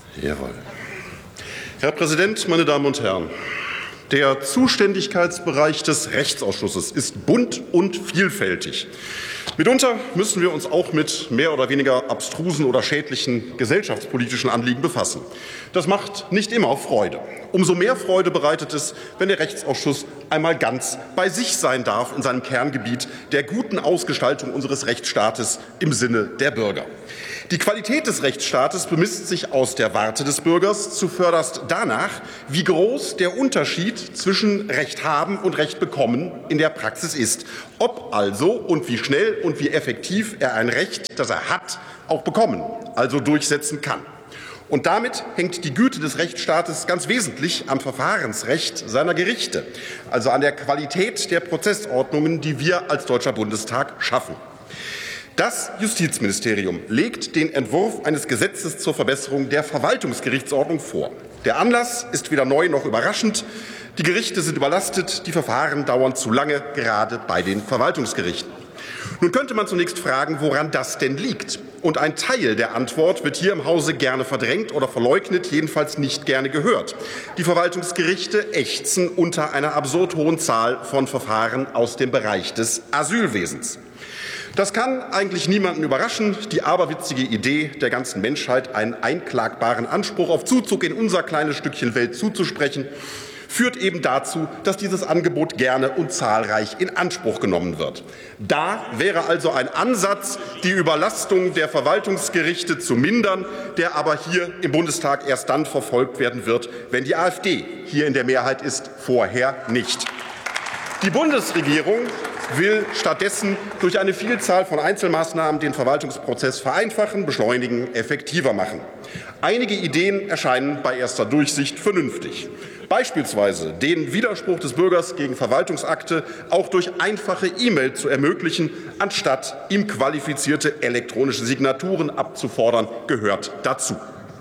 Jawohl. Herr Präsident, meine Damen und Herren! Der Zuständigkeitsbereich des Rechtsausschusses ist bunt und vielfältig. Mitunter müssen wir uns auch mit mehr oder weniger abstrusen oder schädlichen gesellschaftspolitischen Anliegen befassen. Das macht nicht immer Freude. Umso mehr Freude bereitet es, wenn der Rechtsausschuss einmal ganz bei sich sein darf in seinem Kerngebiet der guten Ausgestaltung unseres Rechtsstaates im Sinne der Bürger. Die Qualität des Rechtsstaates bemisst sich aus der Warte des Bürgers zuvörderst danach, wie groß der Unterschied zwischen Recht haben und Recht bekommen in der Praxis ist. Ob also und wie schnell und wie effektiv er ein Recht, das er hat, auch bekommen, also durchsetzen kann. Und damit hängt die Güte des Rechtsstaates ganz wesentlich am Verfahrensrecht seiner Gerichte, also an der Qualität der Prozessordnungen, die wir als Deutscher Bundestag schaffen. Das Justizministerium legt den Entwurf eines Gesetzes zur Verbesserung der Verwaltungsgerichtsordnung vor. Der Anlass ist weder neu noch überraschend. Die Gerichte sind überlastet, die Verfahren dauern zu lange, gerade bei den Verwaltungsgerichten. Nun könnte man zunächst fragen, woran das denn liegt. Und ein Teil der Antwort wird hier im Hause gerne verdrängt oder verleugnet, jedenfalls nicht gerne gehört. Die Verwaltungsgerichte ächzen unter einer absurd hohen Zahl von Verfahren aus dem Bereich des Asylwesens. Das kann eigentlich niemanden überraschen. Die aberwitzige Idee der ganzen Menschheit, einen einklagbaren Anspruch auf Zuzug in unser kleines Stückchen Welt zuzusprechen, führt eben dazu, dass dieses Angebot gerne und zahlreich in Anspruch genommen wird. Da wäre also ein Ansatz, die Überlastung der Verwaltungsgerichte zu mindern, der aber hier im Bundestag erst dann verfolgt werden wird, wenn die AfD hier in der Mehrheit ist, vorher nicht. Die Bundesregierung will stattdessen durch eine Vielzahl von Einzelmaßnahmen den Verwaltungsprozess vereinfachen, beschleunigen, effektiver machen. Einige Ideen erscheinen bei erster Durchsicht vernünftig. Beispielsweise den Widerspruch des Bürgers gegen Verwaltungsakte auch durch einfache E-Mail zu ermöglichen, anstatt ihm qualifizierte elektronische Signaturen abzufordern, gehört dazu.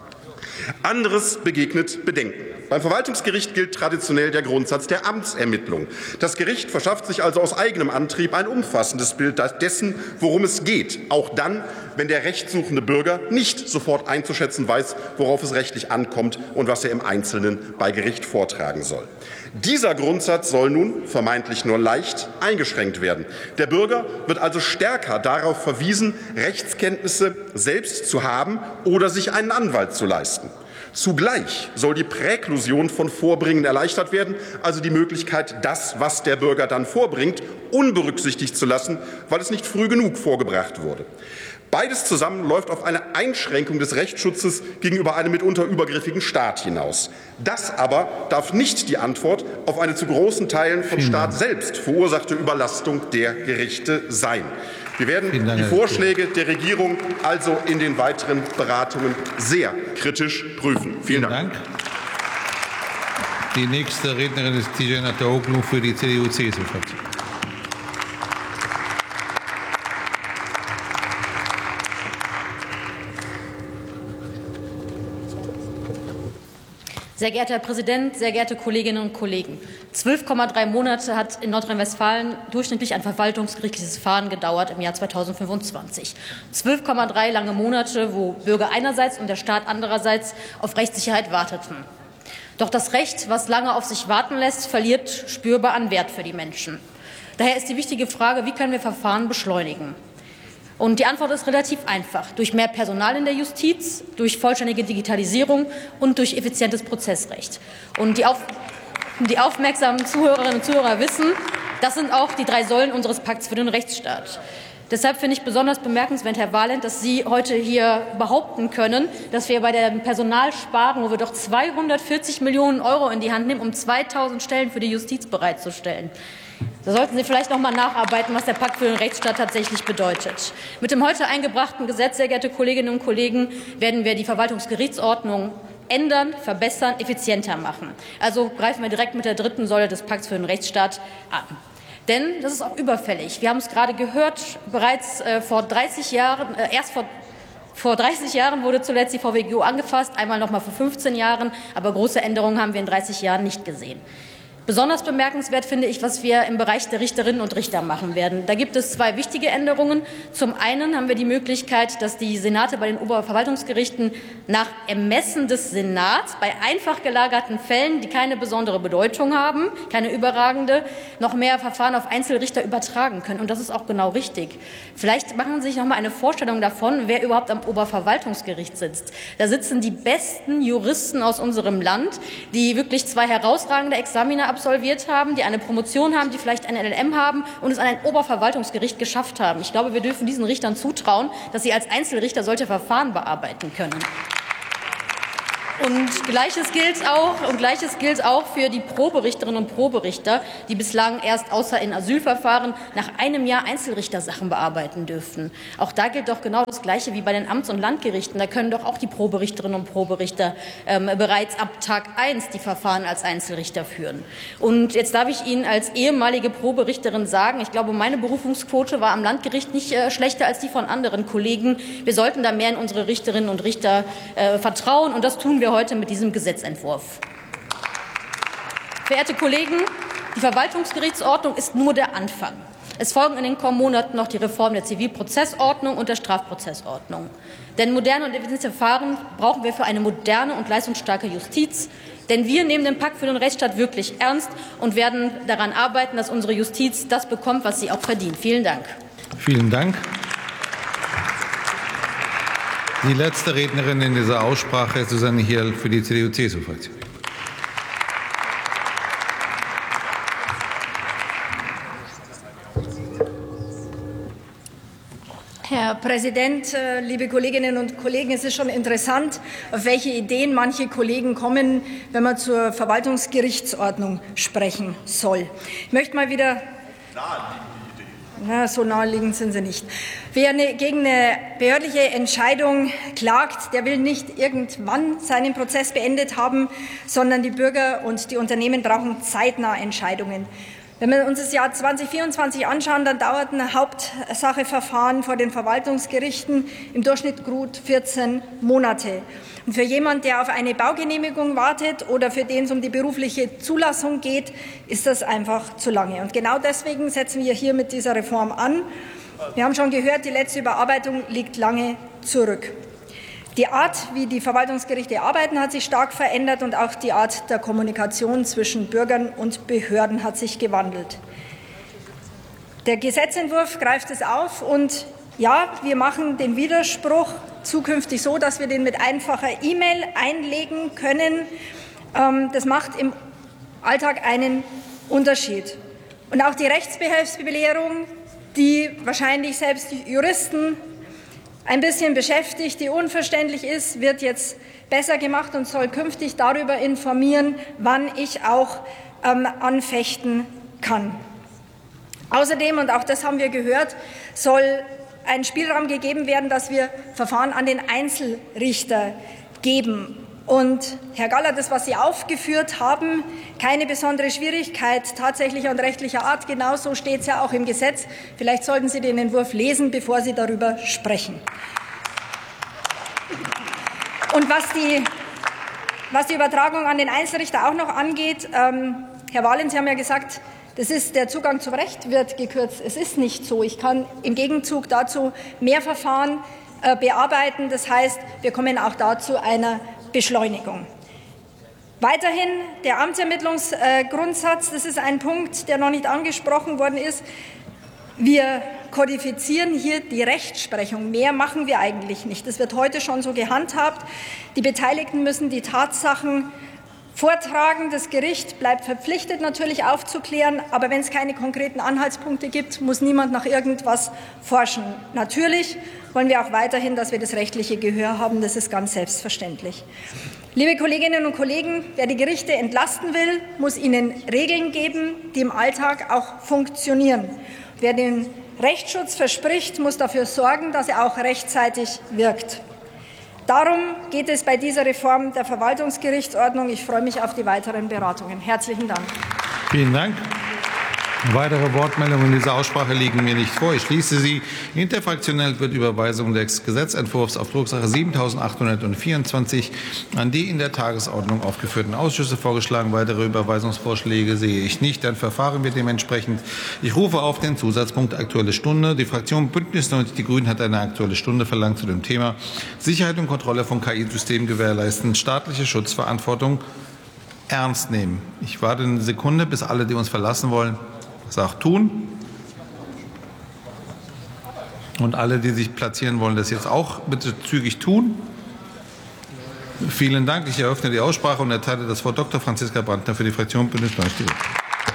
Anderes begegnet Bedenken. Beim Verwaltungsgericht gilt traditionell der Grundsatz der Amtsermittlung. Das Gericht verschafft sich also aus eigenem Antrieb ein umfassendes Bild dessen, worum es geht, auch dann, wenn der rechtssuchende Bürger nicht sofort einzuschätzen weiß, worauf es rechtlich ankommt und was er im Einzelnen bei Gericht vortragen soll. Dieser Grundsatz soll nun vermeintlich nur leicht eingeschränkt werden. Der Bürger wird also stärker darauf verwiesen, Rechtskenntnisse selbst zu haben oder sich einen Anwalt zu leisten. Zugleich soll die Präklusion von Vorbringen erleichtert werden, also die Möglichkeit, das, was der Bürger dann vorbringt, unberücksichtigt zu lassen, weil es nicht früh genug vorgebracht wurde. Beides zusammen läuft auf eine Einschränkung des Rechtsschutzes gegenüber einem mitunter übergriffigen Staat hinaus. Das aber darf nicht die Antwort auf eine zu großen Teilen vom Staat selbst verursachte Überlastung der Gerichte sein. Wir werden die Vorschläge der Regierung also in den weiteren Beratungen sehr kritisch prüfen. Vielen Dank. Die nächste Rednerin ist Tijen Ataoglu für die CDU-CSU-Fraktion. Sehr geehrter Herr Präsident, sehr geehrte Kolleginnen und Kollegen! 12,3 Monate hat in Nordrhein-Westfalen durchschnittlich ein verwaltungsgerichtliches Verfahren gedauert im Jahr 2025. 12,3 lange Monate, wo Bürger einerseits und der Staat andererseits auf Rechtssicherheit warteten. Doch das Recht, was lange auf sich warten lässt, verliert spürbar an Wert für die Menschen. Daher ist die wichtige Frage, wie können wir Verfahren beschleunigen? Und die Antwort ist relativ einfach. Durch mehr Personal in der Justiz, durch vollständige Digitalisierung und durch effizientes Prozessrecht. Und die aufmerksamen Zuhörerinnen und Zuhörer wissen, das sind auch die 3 Säulen unseres Pakts für den Rechtsstaat. Deshalb finde ich besonders bemerkenswert, Herr Valent, dass Sie heute hier behaupten können, dass wir bei der Personalsparung, wo wir doch 240 Millionen € in die Hand nehmen, um 2000 Stellen für die Justiz bereitzustellen. Da sollten Sie vielleicht noch mal nacharbeiten, was der Pakt für den Rechtsstaat tatsächlich bedeutet. Mit dem heute eingebrachten Gesetz, sehr geehrte Kolleginnen und Kollegen, werden wir die Verwaltungsgerichtsordnung ändern, verbessern, effizienter machen. Also greifen wir direkt mit der 3. Säule des Pakts für den Rechtsstaat an. Denn das ist auch überfällig. Wir haben es gerade gehört, bereits vor 30 Jahren, vor 30 Jahren wurde zuletzt die VWGO angefasst, einmal noch mal vor 15 Jahren, aber große Änderungen haben wir in 30 Jahren nicht gesehen. Besonders bemerkenswert finde ich, was wir im Bereich der Richterinnen und Richter machen werden. Da gibt es zwei wichtige Änderungen. Zum einen haben wir die Möglichkeit, dass die Senate bei den Oberverwaltungsgerichten nach Ermessen des Senats bei einfach gelagerten Fällen, die keine besondere Bedeutung haben, keine überragende, noch mehr Verfahren auf Einzelrichter übertragen können. Und das ist auch genau richtig. Vielleicht machen Sie sich noch mal eine Vorstellung davon, wer überhaupt am Oberverwaltungsgericht sitzt. Da sitzen die besten Juristen aus unserem Land, die wirklich zwei herausragende Examina absolviert haben, die eine Promotion haben, die vielleicht ein LLM haben und es an ein Oberverwaltungsgericht geschafft haben. Ich glaube, wir dürfen diesen Richtern zutrauen, dass sie als Einzelrichter solche Verfahren bearbeiten können. Und Gleiches gilt auch für die Proberichterinnen und Proberichter, die bislang erst außer in Asylverfahren nach einem Jahr Einzelrichtersachen bearbeiten dürften. Auch da gilt doch genau das Gleiche wie bei den Amts- und Landgerichten. Da können doch auch die Proberichterinnen und Proberichter bereits ab Tag 1 die Verfahren als Einzelrichter führen. Und jetzt darf ich Ihnen als ehemalige Proberichterin sagen, ich glaube, meine Berufungsquote war am Landgericht nicht schlechter als die von anderen Kollegen. Wir sollten da mehr in unsere Richterinnen und Richter vertrauen, und das tun wir heute mit diesem Gesetzentwurf. Verehrte Kollegen, die Verwaltungsgerichtsordnung ist nur der Anfang. Es folgen in den kommenden Monaten noch die Reform der Zivilprozessordnung und der Strafprozessordnung. Denn moderne und effiziente Verfahren brauchen wir für eine moderne und leistungsstarke Justiz. Denn wir nehmen den Pakt für den Rechtsstaat wirklich ernst und werden daran arbeiten, dass unsere Justiz das bekommt, was sie auch verdient. Vielen Dank. Vielen Dank. Die letzte Rednerin in dieser Aussprache ist Susanne Hirl für die CDU-CSU-Fraktion. Herr Präsident, liebe Kolleginnen und Kollegen! Es ist schon interessant, auf welche Ideen manche Kollegen kommen, wenn man zur Verwaltungsgerichtsordnung sprechen soll. Ich möchte mal wieder... Na, so naheliegend sind sie nicht. Wer gegen eine behördliche Entscheidung klagt, der will nicht irgendwann seinen Prozess beendet haben, sondern die Bürger und die Unternehmen brauchen zeitnah Entscheidungen. Wenn wir uns das Jahr 2024 anschauen, dann dauert ein Hauptsacheverfahren vor den Verwaltungsgerichten im Durchschnitt gut 14 Monate. Und für jemanden, der auf eine Baugenehmigung wartet oder für den es um die berufliche Zulassung geht, ist das einfach zu lange. Und genau deswegen setzen wir hier mit dieser Reform an. Wir haben schon gehört, die letzte Überarbeitung liegt lange zurück. Die Art, wie die Verwaltungsgerichte arbeiten, hat sich stark verändert, und auch die Art der Kommunikation zwischen Bürgern und Behörden hat sich gewandelt. Der Gesetzentwurf greift es auf, und ja, wir machen den Widerspruch zukünftig so, dass wir den mit einfacher E-Mail einlegen können. Das macht im Alltag einen Unterschied. Und auch die Rechtsbehelfsbelehrung, die wahrscheinlich selbst die Juristen ein bisschen beschäftigt, die unverständlich ist, wird jetzt besser gemacht und soll künftig darüber informieren, wann ich auch anfechten kann. Außerdem, und auch das haben wir gehört, soll ein Spielraum gegeben werden, dass wir Verfahren an den Einzelrichter geben. Und Herr Galler, das, was Sie aufgeführt haben, keine besondere Schwierigkeit tatsächlicher und rechtlicher Art, genauso steht es ja auch im Gesetz. Vielleicht sollten Sie den Entwurf lesen, bevor Sie darüber sprechen. Und was die Übertragung an den Einzelrichter auch noch angeht, Herr Wahlin, Sie haben ja gesagt, das ist, der Zugang zum Recht wird gekürzt. Es ist nicht so. Ich kann im Gegenzug dazu mehr Verfahren bearbeiten. Das heißt, wir kommen auch dazu einer Beschleunigung. Weiterhin der Amtsermittlungsgrundsatz. Das ist ein Punkt, der noch nicht angesprochen worden ist. Wir kodifizieren hier die Rechtsprechung. Mehr machen wir eigentlich nicht. Das wird heute schon so gehandhabt. Die Beteiligten müssen die Tatsachen vortragen. Das Gericht bleibt verpflichtet, natürlich aufzuklären. Aber wenn es keine konkreten Anhaltspunkte gibt, muss niemand nach irgendwas forschen. Natürlich wollen wir auch weiterhin, dass wir das rechtliche Gehör haben. Das ist ganz selbstverständlich. Liebe Kolleginnen und Kollegen, wer die Gerichte entlasten will, muss ihnen Regeln geben, die im Alltag auch funktionieren. Wer den Rechtsschutz verspricht, muss dafür sorgen, dass er auch rechtzeitig wirkt. Darum geht es bei dieser Reform der Verwaltungsgerichtsordnung. Ich freue mich auf die weiteren Beratungen. Herzlichen Dank. Vielen Dank. Weitere Wortmeldungen in dieser Aussprache liegen mir nicht vor. Ich schließe sie. Interfraktionell wird Überweisung des Gesetzentwurfs auf Drucksache 7824 an die in der Tagesordnung aufgeführten Ausschüsse vorgeschlagen. Weitere Überweisungsvorschläge sehe ich nicht. Dann verfahren wir dementsprechend. Ich rufe auf den Zusatzpunkt Aktuelle Stunde. Die Fraktion Bündnis 90 Die Grünen hat eine Aktuelle Stunde verlangt zu dem Thema Sicherheit und Kontrolle von KI-Systemen gewährleisten, staatliche Schutzverantwortung ernst nehmen. Ich warte eine Sekunde, bis alle, die uns verlassen wollen, sagt tun. Und alle, die sich platzieren wollen, das jetzt auch bitte zügig tun. Vielen Dank. Ich eröffne die Aussprache und erteile das Wort Dr. Franziska Brandner für die Fraktion Bündnis 90 Die Grünen.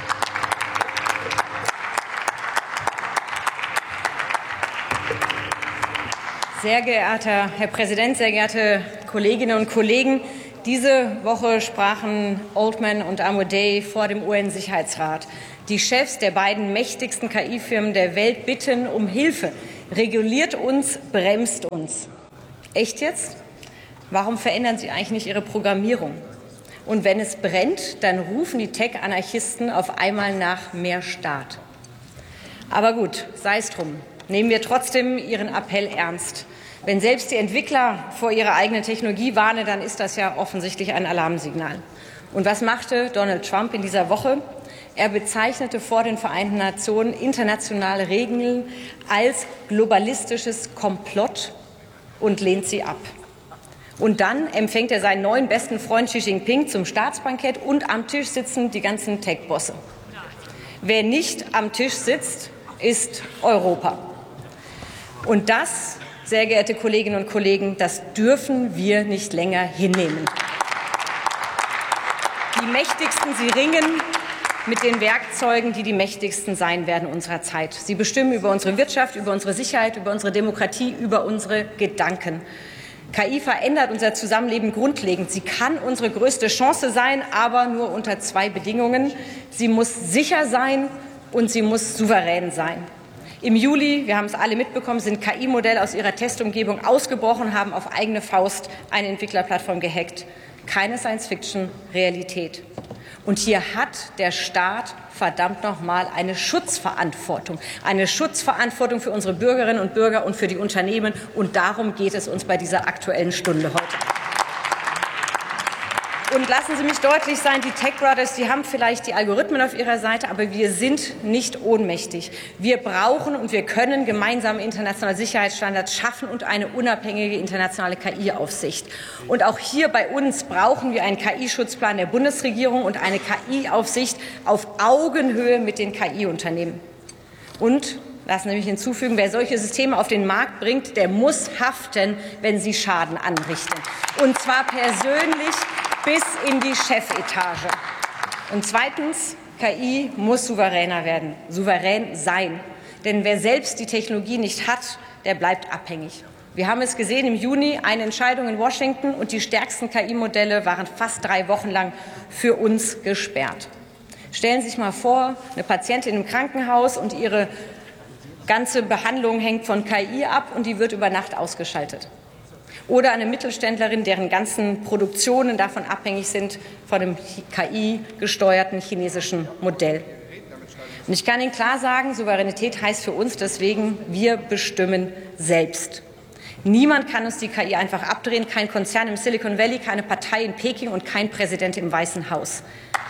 Sehr geehrter Herr Präsident, sehr geehrte Kolleginnen und Kollegen! Diese Woche sprachen Altman und Amodei vor dem UN-Sicherheitsrat. Die Chefs der beiden mächtigsten KI-Firmen der Welt bitten um Hilfe. Reguliert uns, bremst uns. Echt jetzt? Warum verändern Sie eigentlich nicht Ihre Programmierung? Und wenn es brennt, dann rufen die Tech-Anarchisten auf einmal nach mehr Staat. Aber gut, sei es drum. Nehmen wir trotzdem Ihren Appell ernst. Wenn selbst die Entwickler vor ihrer eigenen Technologie warnen, dann ist das ja offensichtlich ein Alarmsignal. Und was machte Donald Trump in dieser Woche? Er bezeichnete vor den Vereinten Nationen internationale Regeln als globalistisches Komplott und lehnt sie ab. Und dann empfängt er seinen neuen besten Freund Xi Jinping zum Staatsbankett und am Tisch sitzen die ganzen Tech-Bosse. Wer nicht am Tisch sitzt, ist Europa. Und das, sehr geehrte Kolleginnen und Kollegen, das dürfen wir nicht länger hinnehmen. Die Mächtigsten, sie ringen mit den Werkzeugen, die die Mächtigsten sein werden unserer Zeit. Sie bestimmen über unsere Wirtschaft, über unsere Sicherheit, über unsere Demokratie, über unsere Gedanken. KI verändert unser Zusammenleben grundlegend. Sie kann unsere größte Chance sein, aber nur unter zwei Bedingungen. Sie muss sicher sein und sie muss souverän sein. Im Juli, wir haben es alle mitbekommen, sind KI-Modelle aus ihrer Testumgebung ausgebrochen, haben auf eigene Faust eine Entwicklerplattform gehackt. Keine Science-Fiction, Realität. Und hier hat der Staat verdammt noch mal eine Schutzverantwortung für unsere Bürgerinnen und Bürger und für die Unternehmen. Und darum geht es uns bei dieser Aktuellen Stunde heute. Und lassen Sie mich deutlich sein, die Tech Brothers, die haben vielleicht die Algorithmen auf ihrer Seite, aber wir sind nicht ohnmächtig. Wir brauchen und wir können gemeinsame internationale Sicherheitsstandards schaffen und eine unabhängige internationale KI-Aufsicht. Und auch hier bei uns brauchen wir einen KI-Schutzplan der Bundesregierung und eine KI-Aufsicht auf Augenhöhe mit den KI-Unternehmen. Und lassen Sie mich hinzufügen, wer solche Systeme auf den Markt bringt, der muss haften, wenn sie Schaden anrichten. Und zwar persönlich bis in die Chefetage. Und zweitens, KI muss souveräner werden, souverän sein. Denn wer selbst die Technologie nicht hat, der bleibt abhängig. Wir haben es gesehen im Juni, eine Entscheidung in Washington und die stärksten KI-Modelle waren fast 3 Wochen lang für uns gesperrt. Stellen Sie sich mal vor, eine Patientin im Krankenhaus und ihre ganze Behandlung hängt von KI ab und die wird über Nacht ausgeschaltet. Oder eine Mittelständlerin, deren ganzen Produktionen davon abhängig sind von dem KI-gesteuerten chinesischen Modell. Und ich kann Ihnen klar sagen, Souveränität heißt für uns deswegen, wir bestimmen selbst. Niemand kann uns die KI einfach abdrehen, kein Konzern im Silicon Valley, keine Partei in Peking und kein Präsident im Weißen Haus.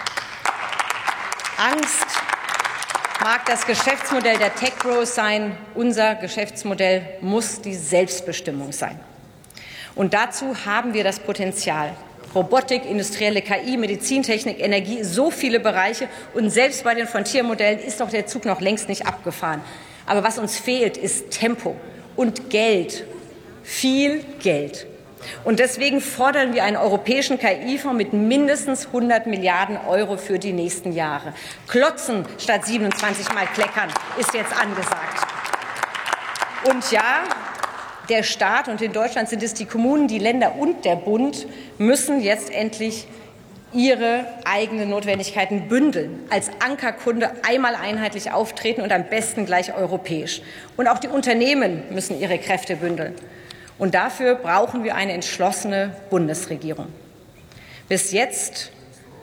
Angst mag das Geschäftsmodell der Tech-Bros sein. Unser Geschäftsmodell muss die Selbstbestimmung sein. Und dazu haben wir das Potenzial. Robotik, industrielle KI, Medizintechnik, Energie, so viele Bereiche. Und selbst bei den Frontiermodellen ist doch der Zug noch längst nicht abgefahren. Aber was uns fehlt, ist Tempo und Geld. Viel Geld. Und deswegen fordern wir einen europäischen KI-Fonds mit mindestens 100 Milliarden € für die nächsten Jahre. Klotzen statt 27 Mal kleckern ist jetzt angesagt. Und ja, der Staat, und in Deutschland sind es die Kommunen, die Länder und der Bund, müssen jetzt endlich ihre eigenen Notwendigkeiten bündeln, als Ankerkunde einmal einheitlich auftreten und am besten gleich europäisch. Und auch die Unternehmen müssen ihre Kräfte bündeln. Und dafür brauchen wir eine entschlossene Bundesregierung. Bis jetzt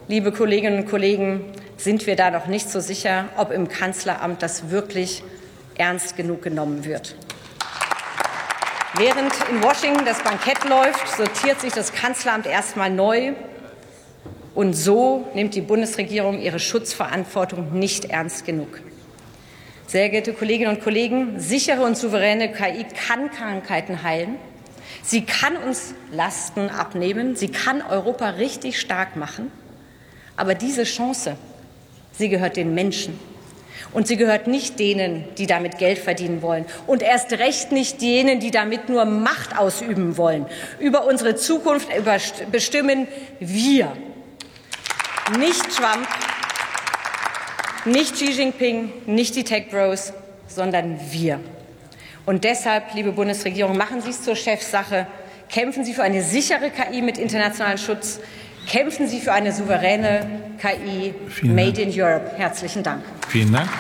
liebe Kolleginnen und Kollegen, sind wir da noch nicht so sicher, ob im Kanzleramt das wirklich ernst genug genommen wird. Während in Washington das Bankett läuft, sortiert sich das Kanzleramt erstmal neu. Und so nimmt die Bundesregierung ihre Schutzverantwortung nicht ernst genug. Sehr geehrte Kolleginnen und Kollegen, sichere und souveräne KI kann Krankheiten heilen. Sie kann uns Lasten abnehmen. Sie kann Europa richtig stark machen. Aber diese Chance, sie gehört den Menschen. Und sie gehört nicht denen, die damit Geld verdienen wollen. Und erst recht nicht jenen, die damit nur Macht ausüben wollen. Über unsere Zukunft bestimmen wir. Nicht Trump, nicht Xi Jinping, nicht die Tech-Bros, sondern wir. Und deshalb, liebe Bundesregierung, machen Sie es zur Chefsache. Kämpfen Sie für eine sichere KI mit internationalem Schutz. Kämpfen Sie für eine souveräne KI made in Europe. Herzlichen Dank. Vielen Dank.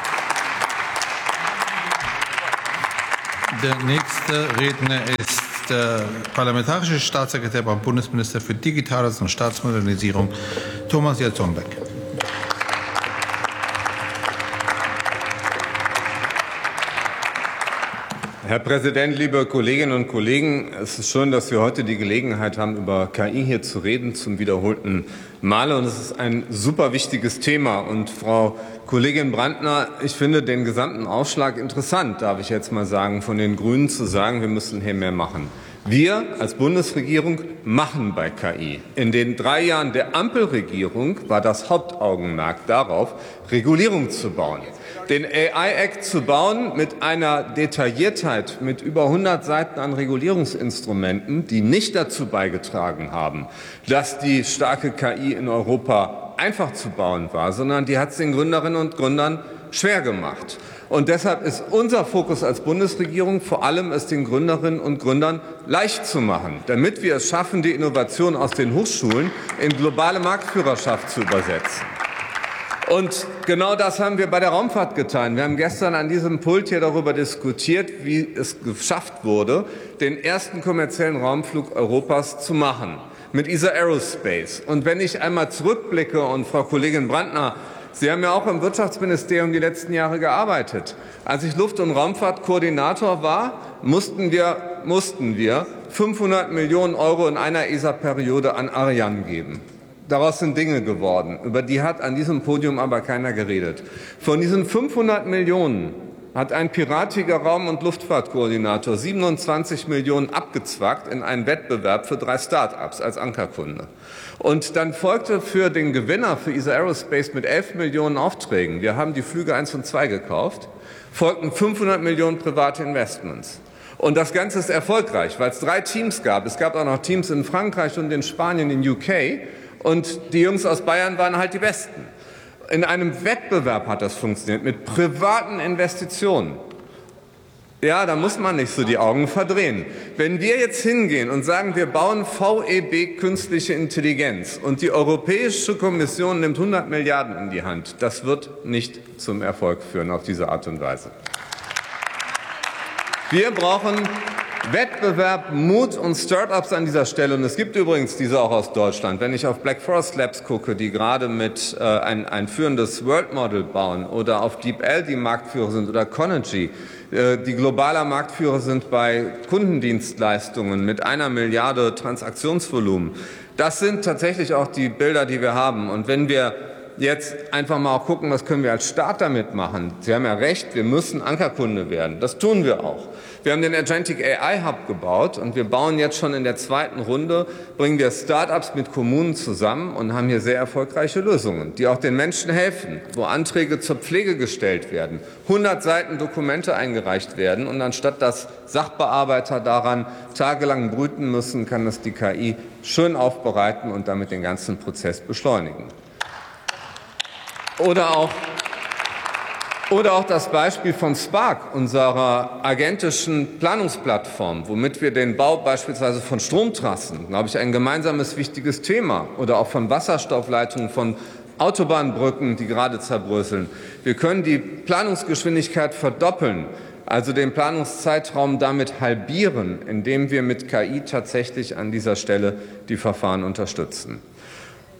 Der nächste Redner ist der parlamentarische Staatssekretär beim Bundesminister für Digitales und Staatsmodernisierung, Thomas Jatzombeck. Herr Präsident, liebe Kolleginnen und Kollegen! Es ist schön, dass wir heute die Gelegenheit haben, über KI hier zu reden, zum wiederholten Male. Und es ist ein super wichtiges Thema. Und Frau Kollegin Brandner, ich finde den gesamten Aufschlag interessant, darf ich jetzt mal sagen, von den Grünen zu sagen, wir müssen hier mehr machen. Wir als Bundesregierung machen bei KI. In den 3 Jahren der Ampelregierung war das Hauptaugenmerk darauf, Regulierung zu bauen. Den AI-Act zu bauen mit einer Detailliertheit, mit über 100 Seiten an Regulierungsinstrumenten, die nicht dazu beigetragen haben, dass die starke KI in Europa einfach zu bauen war, sondern die hat es den Gründerinnen und Gründern schwer gemacht. Und deshalb ist unser Fokus als Bundesregierung vor allem, es den Gründerinnen und Gründern leicht zu machen, damit wir es schaffen, die Innovation aus den Hochschulen in globale Marktführerschaft zu übersetzen. Und genau das haben wir bei der Raumfahrt getan. Wir haben gestern an diesem Pult hier darüber diskutiert, wie es geschafft wurde, den ersten kommerziellen Raumflug Europas zu machen mit ESA Aerospace. Und wenn ich einmal zurückblicke, und Frau Kollegin Brandner, Sie haben ja auch im Wirtschaftsministerium die letzten Jahre gearbeitet. Als ich Luft- und Raumfahrtkoordinator war, mussten wir 500 Millionen € in einer ESA-Periode an Ariane geben. Daraus sind Dinge geworden, über die hat an diesem Podium aber keiner geredet. Von diesen 500 Millionen hat ein piratiger Raum- und Luftfahrtkoordinator 27 Millionen abgezwackt in einen Wettbewerb für 3 Start-ups als Ankerkunde. Und dann folgte für den Gewinner für ESA Aerospace mit 11 Millionen Aufträgen, wir haben die Flüge 1 und 2 gekauft, folgten 500 Millionen private Investments. Und das Ganze ist erfolgreich, weil es 3 Teams gab. Es gab auch noch Teams in Frankreich und in Spanien, in UK. Und die Jungs aus Bayern waren halt die Besten. In einem Wettbewerb hat das funktioniert, mit privaten Investitionen. Ja, da muss man nicht so die Augen verdrehen. Wenn wir jetzt hingehen und sagen, wir bauen VEB künstliche Intelligenz und die Europäische Kommission nimmt 100 Milliarden in die Hand, das wird nicht zum Erfolg führen auf diese Art und Weise. Wir brauchen Wettbewerb, Mut und Start-ups an dieser Stelle. Und es gibt übrigens diese auch aus Deutschland. Wenn ich auf Black Forest Labs gucke, die gerade mit ein führendes World Model bauen, oder auf DeepL, die Marktführer sind, oder Conergy, die globaler Marktführer sind bei Kundendienstleistungen mit 1 Milliarde Transaktionsvolumen. Das sind tatsächlich auch die Bilder, die wir haben. Und wenn wir jetzt einfach mal auch gucken, was können wir als Staat damit machen. Sie haben ja recht, wir müssen Ankerkunde werden. Das tun wir auch. Wir haben den Agentic AI Hub gebaut und wir bauen jetzt schon in der 2. Runde, bringen wir Start-ups mit Kommunen zusammen und haben hier sehr erfolgreiche Lösungen, die auch den Menschen helfen, wo Anträge zur Pflege gestellt werden, 100 Seiten Dokumente eingereicht werden und anstatt dass Sachbearbeiter daran tagelang brüten müssen, kann das die KI schön aufbereiten und damit den ganzen Prozess beschleunigen. Oder auch das Beispiel von Spark, unserer agentischen Planungsplattform, womit wir den Bau beispielsweise von Stromtrassen, glaube ich, ein gemeinsames wichtiges Thema, oder auch von Wasserstoffleitungen, von Autobahnbrücken, die gerade zerbröseln. Wir können die Planungsgeschwindigkeit verdoppeln, also den Planungszeitraum damit halbieren, indem wir mit KI tatsächlich an dieser Stelle die Verfahren unterstützen.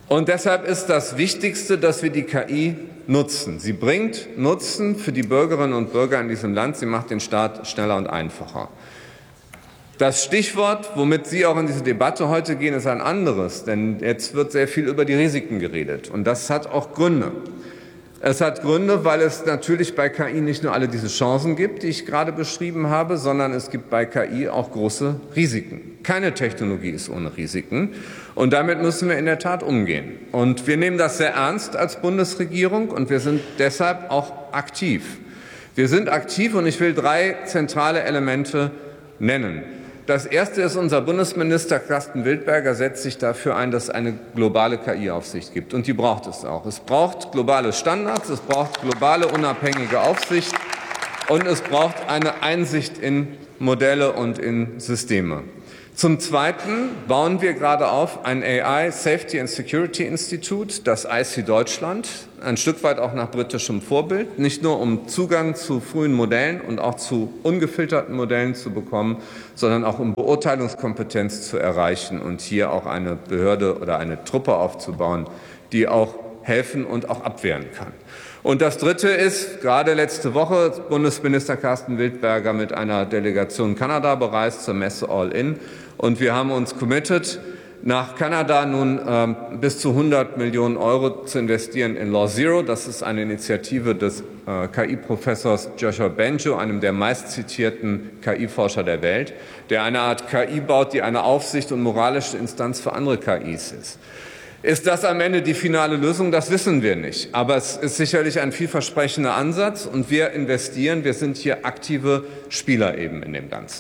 Und deshalb ist das Wichtigste, dass wir die KI nutzen. Sie bringt Nutzen für die Bürgerinnen und Bürger in diesem Land. Sie macht den Staat schneller und einfacher. Das Stichwort, womit Sie auch in diese Debatte heute gehen, ist ein anderes. Denn jetzt wird sehr viel über die Risiken geredet. Und das hat auch Gründe. Es hat Gründe, weil es natürlich bei KI nicht nur alle diese Chancen gibt, die ich gerade beschrieben habe, sondern es gibt bei KI auch große Risiken. Keine Technologie ist ohne Risiken. Und damit müssen wir in der Tat umgehen. Und wir nehmen das sehr ernst als Bundesregierung und wir sind deshalb auch aktiv. Wir sind aktiv und ich will 3 zentrale Elemente nennen. Das erste ist, unser Bundesminister Carsten Wildberger setzt sich dafür ein, dass es eine globale KI-Aufsicht gibt. Und die braucht es auch. Es braucht globale Standards, es braucht globale unabhängige Aufsicht und es braucht eine Einsicht in Modelle und in Systeme. Zum Zweiten bauen wir gerade auf ein AI Safety and Security Institute, das IC Deutschland, ein Stück weit auch nach britischem Vorbild, nicht nur um Zugang zu frühen Modellen und auch zu ungefilterten Modellen zu bekommen, sondern auch um Beurteilungskompetenz zu erreichen und hier auch eine Behörde oder eine Truppe aufzubauen, die auch helfen und auch abwehren kann. Und das Dritte ist, gerade letzte Woche ist Bundesminister Carsten Wildberger mit einer Delegation Kanada bereist zur Messe All In. Und wir haben uns committed, nach Kanada nun bis zu 100 Millionen Euro zu investieren in Law Zero. Das ist eine Initiative des KI-Professors Joshua Bengio, einem der meistzitierten KI-Forscher der Welt, der eine Art KI baut, die eine Aufsicht und moralische Instanz für andere KIs ist. Ist das am Ende die finale Lösung? Das wissen wir nicht. Aber es ist sicherlich ein vielversprechender Ansatz und wir investieren. Wir sind hier aktive Spieler eben in dem Ganzen.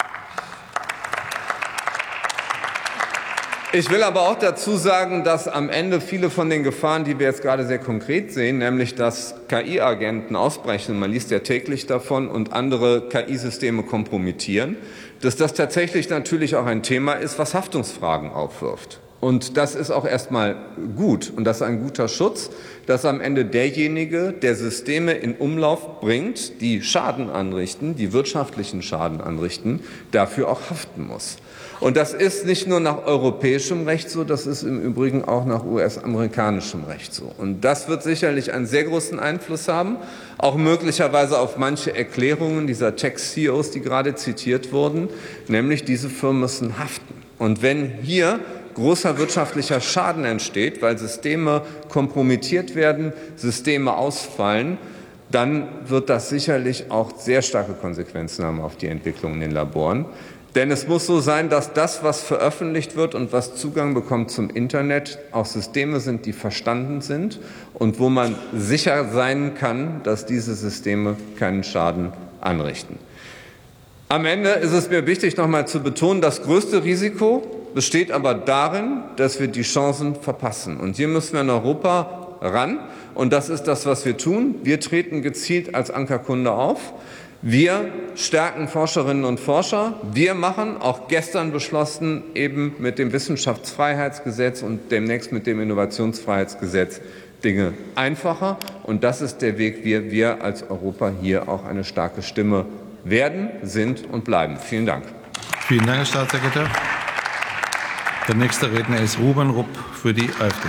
Ich will aber auch dazu sagen, dass am Ende viele von den Gefahren, die wir jetzt gerade sehr konkret sehen, nämlich dass KI-Agenten ausbrechen, man liest ja täglich davon, und andere KI-Systeme kompromittieren, dass das tatsächlich natürlich auch ein Thema ist, was Haftungsfragen aufwirft. Und das ist auch erstmal gut und das ist ein guter Schutz, dass am Ende derjenige, der Systeme in Umlauf bringt, die Schaden anrichten, die wirtschaftlichen Schaden anrichten, dafür auch haften muss. Und das ist nicht nur nach europäischem Recht so, das ist im Übrigen auch nach US-amerikanischem Recht so. Und das wird sicherlich einen sehr großen Einfluss haben, auch möglicherweise auf manche Erklärungen dieser Tech-CEOs, die gerade zitiert wurden, nämlich diese Firmen müssen haften. Und wenn hier großer wirtschaftlicher Schaden entsteht, weil Systeme kompromittiert werden, Systeme ausfallen, dann wird das sicherlich auch sehr starke Konsequenzen haben auf die Entwicklung in den Laboren. Denn es muss so sein, dass das, was veröffentlicht wird und was Zugang bekommt zum Internet, auch Systeme sind, die verstanden sind und wo man sicher sein kann, dass diese Systeme keinen Schaden anrichten. Am Ende ist es mir wichtig, noch einmal zu betonen, das größte Risiko besteht aber darin, dass wir die Chancen verpassen. Und hier müssen wir in Europa ran. Und das ist das, was wir tun. Wir treten gezielt als Ankerkunde auf. Wir stärken Forscherinnen und Forscher. Wir machen, auch gestern beschlossen, eben mit dem Wissenschaftsfreiheitsgesetz und demnächst mit dem Innovationsfreiheitsgesetz Dinge einfacher. Und das ist der Weg, wie wir als Europa hier auch eine starke Stimme werden, sind und bleiben. Vielen Dank. Vielen Dank, Herr Staatssekretär. Der nächste Redner ist Ruben Rupp für die AfD.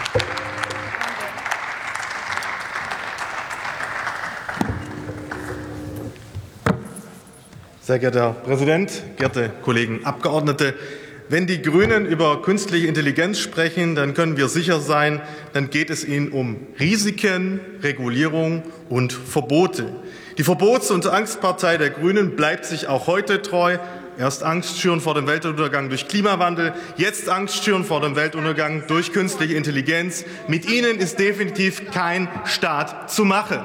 Sehr geehrter Herr Präsident, geehrte Kollegen Abgeordnete! Wenn die Grünen über künstliche Intelligenz sprechen, dann können wir sicher sein, dann geht es ihnen um Risiken, Regulierung und Verbote. Die Verbots- und Angstpartei der Grünen bleibt sich auch heute treu. Erst Angst schüren vor dem Weltuntergang durch Klimawandel, jetzt Angst schüren vor dem Weltuntergang durch künstliche Intelligenz. Mit ihnen ist definitiv kein Staat zu machen.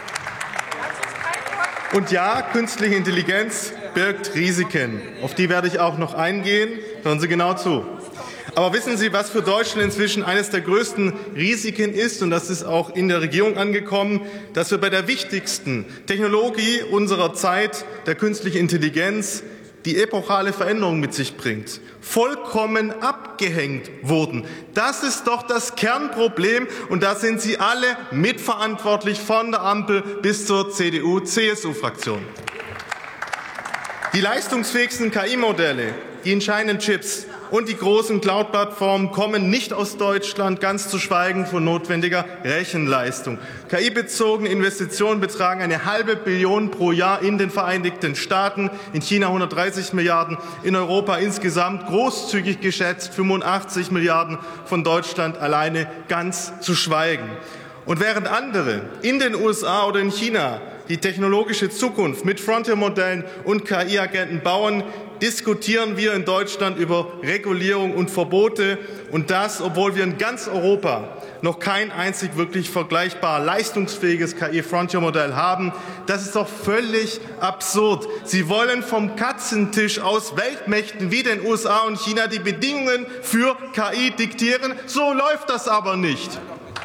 Und ja, künstliche Intelligenz birgt Risiken. Auf die werde ich auch noch eingehen. Hören Sie genau zu. Aber wissen Sie, was für Deutschland inzwischen eines der größten Risiken ist? Und das ist auch in der Regierung angekommen, dass wir bei der wichtigsten Technologie unserer Zeit, der künstlichen Intelligenz, die epochale Veränderung mit sich bringt, vollkommen abgehängt wurden. Das ist doch das Kernproblem und da sind Sie alle mitverantwortlich, von der Ampel bis zur CDU-CSU-Fraktion. Die leistungsfähigsten KI-Modelle, die entscheidenden Chips und die großen Cloud-Plattformen kommen nicht aus Deutschland, ganz zu schweigen von notwendiger Rechenleistung. KI-bezogene Investitionen betragen eine halbe Billion pro Jahr in den Vereinigten Staaten, in China 130 Milliarden, in Europa insgesamt großzügig geschätzt 85 Milliarden, von Deutschland alleine ganz zu schweigen. Und während andere in den USA oder in China die technologische Zukunft mit Frontier-Modellen und KI-Agenten bauen, diskutieren wir in Deutschland über Regulierung und Verbote, und das, obwohl wir in ganz Europa noch kein einzig wirklich vergleichbar leistungsfähiges KI-Frontier-Modell haben. Das ist doch völlig absurd. Sie wollen vom Katzentisch aus Weltmächten wie den USA und China die Bedingungen für KI diktieren. So läuft das aber nicht.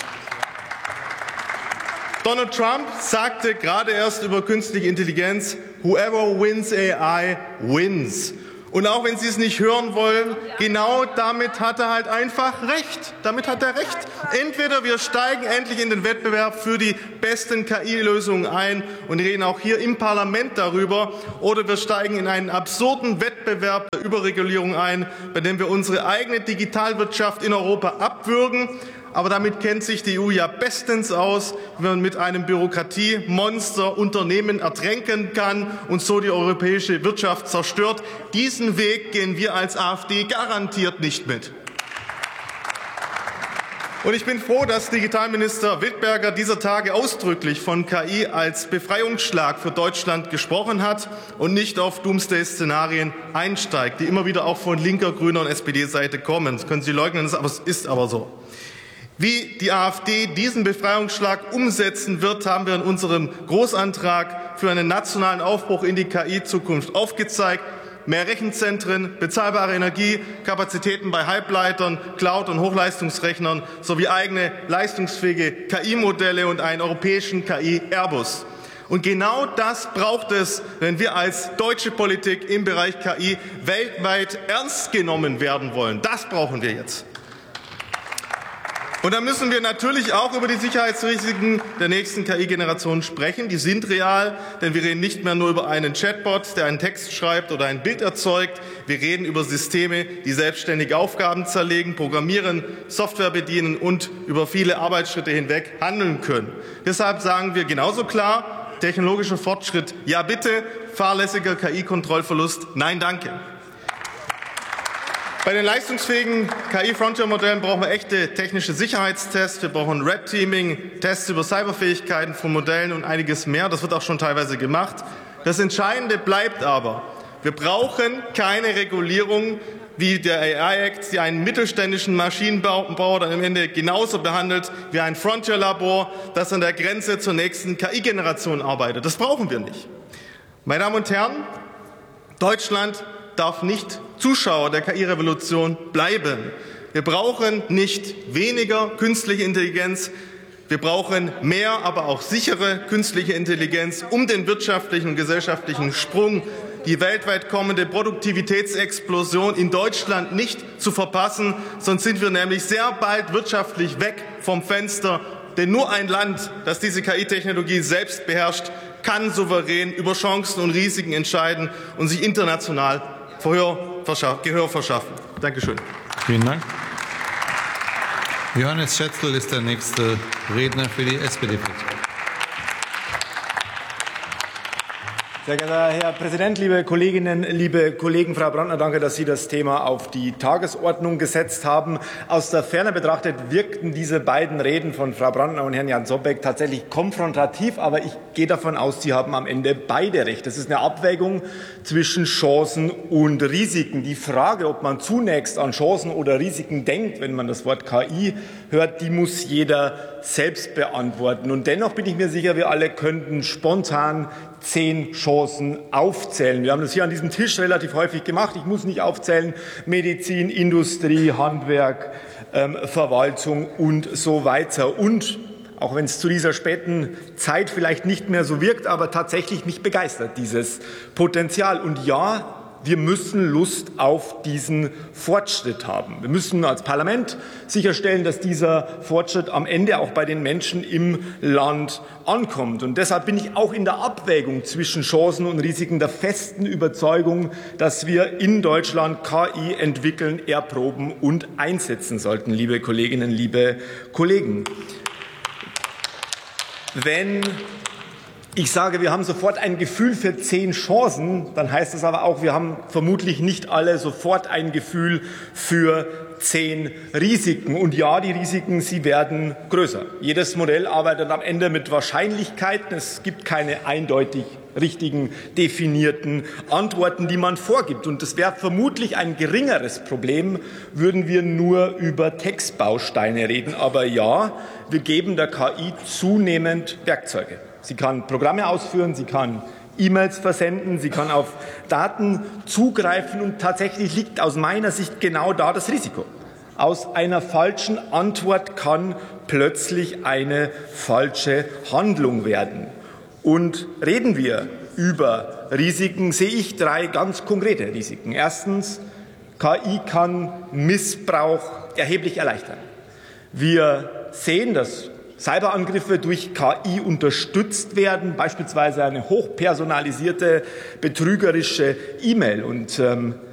Donald Trump sagte gerade erst über künstliche Intelligenz, whoever wins AI wins. Und auch wenn Sie es nicht hören wollen, genau damit hat er halt einfach recht. Damit hat er recht. Entweder wir steigen endlich in den Wettbewerb für die besten KI-Lösungen ein und reden auch hier im Parlament darüber, oder wir steigen in einen absurden Wettbewerb der Überregulierung ein, bei dem wir unsere eigene Digitalwirtschaft in Europa abwürgen. Aber damit kennt sich die EU ja bestens aus, wie man mit einem Bürokratiemonster Unternehmen ertränken kann und so die europäische Wirtschaft zerstört. Diesen Weg gehen wir als AfD garantiert nicht mit. Und ich bin froh, dass Digitalminister Wildberger dieser Tage ausdrücklich von KI als Befreiungsschlag für Deutschland gesprochen hat und nicht auf Doomsday-Szenarien einsteigt, die immer wieder auch von linker, grüner und SPD-Seite kommen. Das können Sie leugnen, es ist aber so. Wie die AfD diesen Befreiungsschlag umsetzen wird, haben wir in unserem Großantrag für einen nationalen Aufbruch in die KI-Zukunft aufgezeigt. Mehr Rechenzentren, bezahlbare Energie, Kapazitäten bei Halbleitern, Cloud- und Hochleistungsrechnern sowie eigene leistungsfähige KI-Modelle und einen europäischen KI-Airbus. Und genau das braucht es, wenn wir als deutsche Politik im Bereich KI weltweit ernst genommen werden wollen. Das brauchen wir jetzt. Und dann müssen wir natürlich auch über die Sicherheitsrisiken der nächsten KI-Generation sprechen. Die sind real, denn wir reden nicht mehr nur über einen Chatbot, der einen Text schreibt oder ein Bild erzeugt. Wir reden über Systeme, die selbstständig Aufgaben zerlegen, programmieren, Software bedienen und über viele Arbeitsschritte hinweg handeln können. Deshalb sagen wir genauso klar, technologischer Fortschritt ja bitte, fahrlässiger KI-Kontrollverlust nein danke. Bei den leistungsfähigen KI-Frontier-Modellen brauchen wir echte technische Sicherheitstests. Wir brauchen Red Teaming, Tests über Cyberfähigkeiten von Modellen und einiges mehr. Das wird auch schon teilweise gemacht. Das Entscheidende bleibt aber, wir brauchen keine Regulierung wie der AI-Act, die einen mittelständischen Maschinenbauer dann am Ende genauso behandelt wie ein Frontier-Labor, das an der Grenze zur nächsten KI-Generation arbeitet. Das brauchen wir nicht. Meine Damen und Herren, Deutschland darf nicht Zuschauer der KI-Revolution bleiben. Wir brauchen nicht weniger künstliche Intelligenz, wir brauchen mehr, aber auch sichere künstliche Intelligenz, um den wirtschaftlichen und gesellschaftlichen Sprung, die weltweit kommende Produktivitätsexplosion in Deutschland nicht zu verpassen, sonst sind wir nämlich sehr bald wirtschaftlich weg vom Fenster. Denn nur ein Land, das diese KI-Technologie selbst beherrscht, kann souverän über Chancen und Risiken entscheiden und sich international Gehör verschaffen. Dankeschön. Vielen Dank. Johannes Schätzl ist der nächste Redner für die SPD-Fraktion. Sehr geehrter Herr Präsident, liebe Kolleginnen, liebe Kollegen! Frau Brandner, danke, dass Sie das Thema auf die Tagesordnung gesetzt haben. Aus der Ferne betrachtet wirkten diese beiden Reden von Frau Brandner und Herrn Jan Sobek tatsächlich konfrontativ, aber ich gehe davon aus, Sie haben am Ende beide recht. Es ist eine Abwägung zwischen Chancen und Risiken. Die Frage, ob man zunächst an Chancen oder Risiken denkt, wenn man das Wort KI hört, die muss jeder selbst beantworten. Und dennoch bin ich mir sicher, wir alle könnten spontan 10 Chancen aufzählen. Wir haben das hier an diesem Tisch relativ häufig gemacht. Ich muss nicht aufzählen. Medizin, Industrie, Handwerk, Verwaltung und so weiter. Und auch wenn es zu dieser späten Zeit vielleicht nicht mehr so wirkt, aber tatsächlich mich begeistert dieses Potenzial. Und ja, wir müssen Lust auf diesen Fortschritt haben. Wir müssen als Parlament sicherstellen, dass dieser Fortschritt am Ende auch bei den Menschen im Land ankommt. Und deshalb bin ich auch in der Abwägung zwischen Chancen und Risiken der festen Überzeugung, dass wir in Deutschland KI entwickeln, erproben und einsetzen sollten, liebe Kolleginnen, liebe Kollegen. Wenn ich sage, wir haben sofort ein Gefühl für 10 Chancen, dann heißt das aber auch, wir haben vermutlich nicht alle sofort ein Gefühl für 10 Risiken. Und ja, die Risiken, sie werden größer. Jedes Modell arbeitet am Ende mit Wahrscheinlichkeiten. Es gibt keine eindeutig richtigen, definierten Antworten, die man vorgibt. Und es wäre vermutlich ein geringeres Problem, würden wir nur über Textbausteine reden. Aber ja, wir geben der KI zunehmend Werkzeuge. Sie kann Programme ausführen, sie kann E-Mails versenden, sie kann auf Daten zugreifen und tatsächlich liegt aus meiner Sicht genau da das Risiko. Aus einer falschen Antwort kann plötzlich eine falsche Handlung werden. Und reden wir über Risiken, sehe ich 3 ganz konkrete Risiken. Erstens, KI kann Missbrauch erheblich erleichtern. Wir sehen, dass Cyberangriffe durch KI unterstützt werden, beispielsweise eine hochpersonalisierte, betrügerische E-Mail. Und